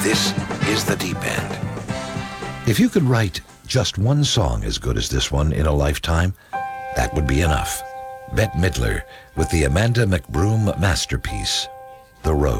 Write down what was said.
This is The Deep End. If you could write just one song as good as this one in a lifetime, that would be enough. Bette Midler with the Amanda McBroom masterpiece, The Road.